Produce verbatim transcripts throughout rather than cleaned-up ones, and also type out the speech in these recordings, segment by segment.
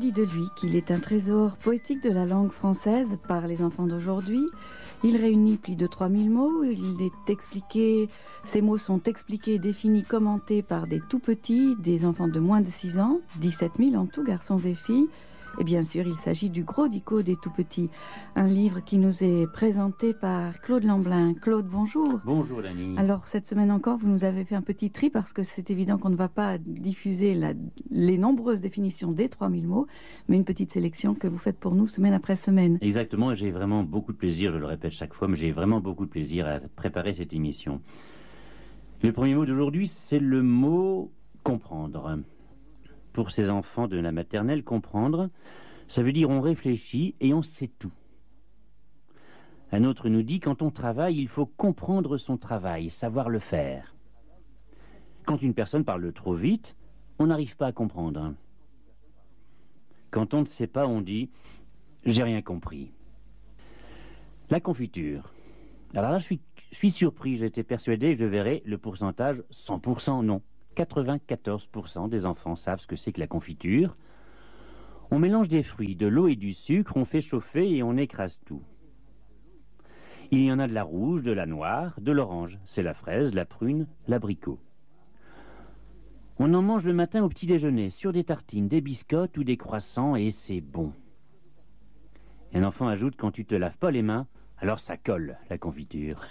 dit de lui qu'il est un trésor poétique de la langue française par les enfants d'aujourd'hui. Il réunit plus de trois mille mots, il est expliqué, ces mots sont expliqués, définis, commentés par des tout-petits, des enfants de moins de six ans, dix-sept mille en tout, garçons et filles. Et bien sûr, il s'agit du Gros Dico des tout-petits, un livre qui nous est présenté par Claude Lamblin. Claude, bonjour. Bonjour Dany. Alors, cette semaine encore, vous nous avez fait un petit tri parce que c'est évident qu'on ne va pas diffuser la, les nombreuses définitions des trois mille mots, mais une petite sélection que vous faites pour nous semaine après semaine. Exactement, j'ai vraiment beaucoup de plaisir, je le répète chaque fois, mais j'ai vraiment beaucoup de plaisir à préparer cette émission. Le premier mot d'aujourd'hui, c'est le mot « comprendre ». Pour ces enfants de la maternelle, comprendre, ça veut dire on réfléchit et on sait tout. Un autre nous dit, quand on travaille, il faut comprendre son travail, savoir le faire. Quand une personne parle trop vite, on n'arrive pas à comprendre. Quand on ne sait pas, on dit « j'ai rien compris ». La confiture. Alors là, je suis, je suis surpris, j'étais persuadé que je verrais le pourcentage cent pour cent, non. quatre-vingt-quatorze pour cent des enfants savent ce que c'est que la confiture. On mélange des fruits, de l'eau et du sucre, on fait chauffer et on écrase tout. Il y en a de la rouge, de la noire, de l'orange. C'est la fraise, la prune, l'abricot. On en mange le matin au petit déjeuner, sur des tartines, des biscottes ou des croissants, et c'est bon. Et un enfant ajoute, quand tu te laves pas les mains, alors ça colle, la confiture.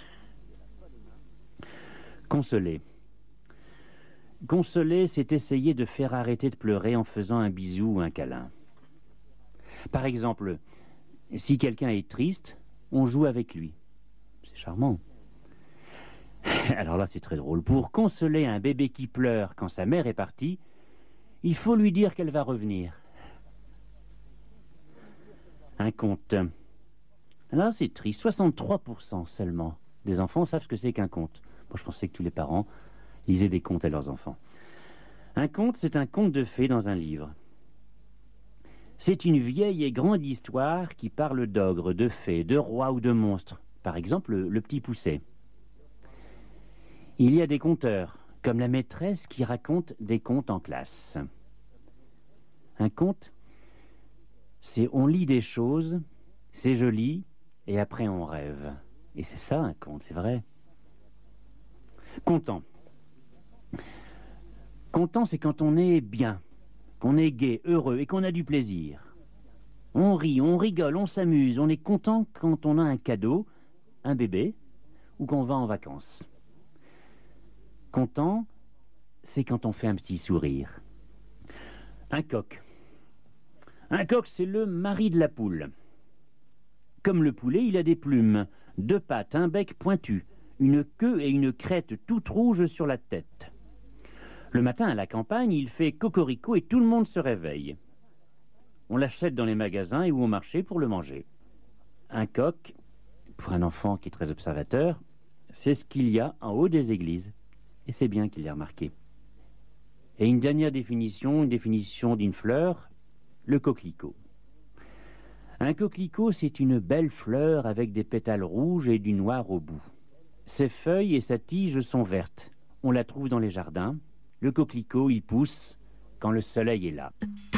Consoler. Consoler, c'est essayer de faire arrêter de pleurer en faisant un bisou ou un câlin. Par exemple, si quelqu'un est triste, on joue avec lui. C'est charmant. Alors là, c'est très drôle. Pour consoler un bébé qui pleure quand sa mère est partie, il faut lui dire qu'elle va revenir. Un conte. Là, c'est triste. soixante-trois pour cent seulement des enfants savent ce que c'est qu'un conte. Moi, je pensais que tous les parents lisaient des contes à leurs enfants. Un conte, c'est un conte de fées dans un livre. C'est une vieille et grande histoire qui parle d'ogres, de fées, de rois ou de monstres. Par exemple, le, le Petit Poucet. Il y a des conteurs, comme la maîtresse qui raconte des contes en classe. Un conte, c'est on lit des choses, c'est joli, et après on rêve. Et c'est ça un conte, c'est vrai. Content. Content, c'est quand on est bien, qu'on est gai, heureux et qu'on a du plaisir. On rit, on rigole, on s'amuse, on est content quand on a un cadeau, un bébé, ou qu'on va en vacances. Content, c'est quand on fait un petit sourire. Un coq. Un coq, c'est le mari de la poule. Comme le poulet, il a des plumes, deux pattes, un bec pointu, une queue et une crête toute rouge sur la tête. Le matin, à la campagne, il fait cocorico et tout le monde se réveille. On l'achète dans les magasins et ou au marché pour le manger. Un coq, pour un enfant qui est très observateur, c'est ce qu'il y a en haut des églises. Et c'est bien qu'il l'ait remarqué. Et une dernière définition, une définition d'une fleur, le coquelicot. Un coquelicot, c'est une belle fleur avec des pétales rouges et du noir au bout. Ses feuilles et sa tige sont vertes. On la trouve dans les jardins. Le coquelicot, il pousse quand le soleil est là.